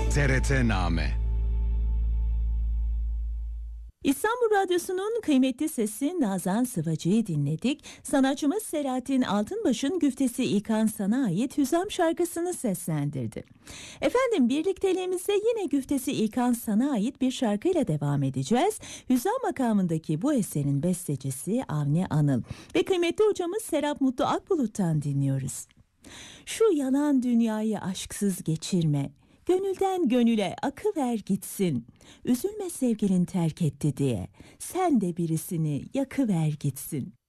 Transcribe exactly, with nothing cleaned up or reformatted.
T R T-Name. İstanbul Radyosu'nun kıymetli sesi Nazan Sıvacı'yı dinledik. Sanatçımız Selahattin Altınbaş'ın güftesi İlkan Sana ait Hüzam şarkısını seslendirdi. Efendim, birlikteliğimizde yine güftesi İlkan Sana ait bir şarkıyla devam edeceğiz. Hüzam makamındaki bu eserin bestecisi Avni Anıl ve kıymetli hocamız Serap Mutlu Akbulut'tan dinliyoruz. Şu yalan dünyayı aşksız geçirme, gönülden gönüle akıver gitsin. Üzülme sevgilin terk etti diye, sen de birisini yakıver gitsin.